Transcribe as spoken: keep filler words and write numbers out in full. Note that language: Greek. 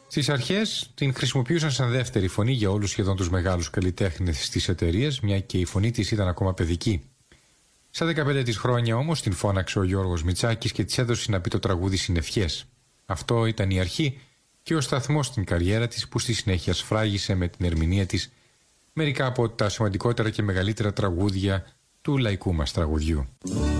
Στις αρχές την χρησιμοποιούσαν σαν δεύτερη φωνή για όλους σχεδόν τους μεγάλους καλλιτέχνες της εταιρείας, μια και η φωνή της ήταν ακόμα παιδική. Στα δεκαπέντε της χρόνια όμως την φώναξε ο Γιώργος Μητσάκης και της έδωσε να πει το τραγούδι «Συνευχές». Αυτό ήταν η αρχή και ο σταθμός στην καριέρα της, που στη συνέχεια σφράγισε με την ερμηνεία της μερικά από τα σημαντικότερα και μεγαλύτερα τραγούδια του λαϊκού μας τραγουδιού.